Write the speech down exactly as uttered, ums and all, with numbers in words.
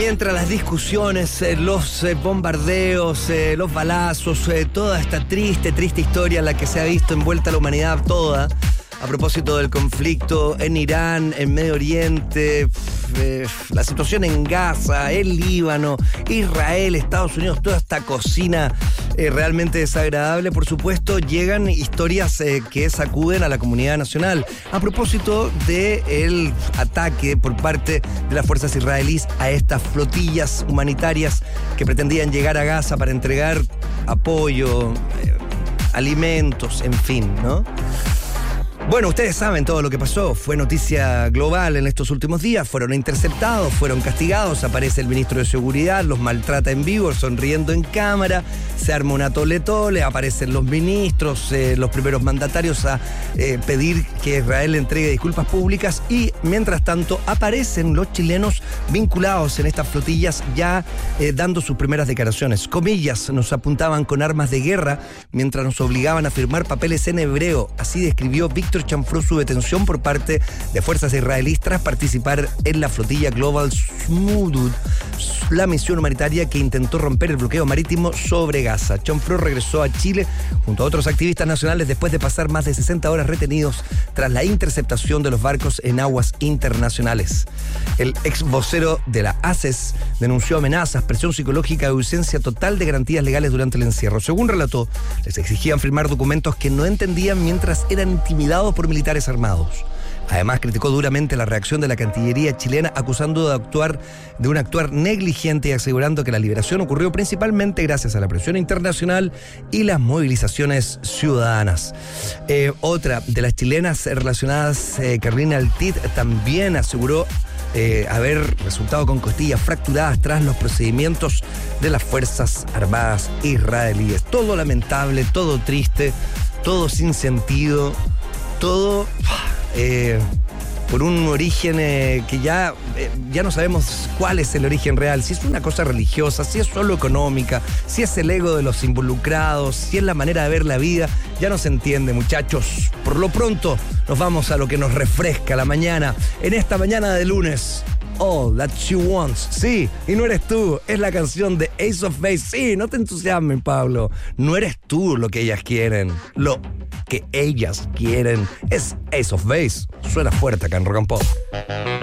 Mientras las discusiones, eh, los eh, bombardeos, eh, los balazos, eh, toda esta triste, triste historia en la que se ha visto envuelta la humanidad toda, a propósito del conflicto en Irán, en Medio Oriente, eh, la situación en Gaza, el Líbano, Israel, Estados Unidos, toda esta cocina eh, realmente desagradable, por supuesto, llegan historias eh, que sacuden a la comunidad nacional. A propósito del ataque por parte de las fuerzas israelíes a estas flotillas humanitarias que pretendían llegar a Gaza para entregar apoyo, eh, alimentos, en fin, ¿no? Bueno, ustedes saben todo lo que pasó, fue noticia global en estos últimos días, fueron interceptados, fueron castigados, aparece el ministro de Seguridad, los maltrata en vivo, sonriendo en cámara, se arma una tole-tole, aparecen los ministros, eh, los primeros mandatarios a eh, pedir que Israel entregue disculpas públicas y, mientras tanto, aparecen los chilenos vinculados en estas flotillas ya eh, dando sus primeras declaraciones. Comillas, nos apuntaban con armas de guerra mientras nos obligaban a firmar papeles en hebreo, así describió Víctor Chanfró su detención por parte de fuerzas israelíes tras participar en la flotilla Global Smoothwood, la misión humanitaria que intentó romper el bloqueo marítimo sobre Gaza. Chanfró regresó a Chile junto a otros activistas nacionales después de pasar más de sesenta horas retenidos tras la interceptación de los barcos en aguas internacionales. El ex vocero de la A C E S denunció amenazas, presión psicológica y ausencia total de garantías legales durante el encierro. Según relató, les exigían firmar documentos que no entendían mientras eran intimidados por militares armados. Además, criticó duramente la reacción de la Cancillería chilena, acusando de actuar de un actuar negligente y asegurando que la liberación ocurrió principalmente gracias a la presión internacional y las movilizaciones ciudadanas. Eh, otra de las chilenas relacionadas, eh, Carolina Altit, también aseguró Eh, haber resultado con costillas fracturadas tras los procedimientos de las Fuerzas Armadas israelíes. Todo lamentable, todo triste, todo sin sentido, todo eh, por un origen eh, que ya, eh, ya no sabemos cuál es el origen real, si es una cosa religiosa, si es solo económica, si es el ego de los involucrados, si es la manera de ver la vida, ya no se entiende, muchachos. Por lo pronto, nos vamos a lo que nos refresca la mañana, en esta mañana de lunes. All That She Wants. Sí, y no eres tú, es la canción de Ace of Base. Sí, no te entusiasmes, Pablo. No eres tú lo que ellas quieren. Lo que ellas quieren es Ace of Base. Suena fuerte acá en Rock and Pop.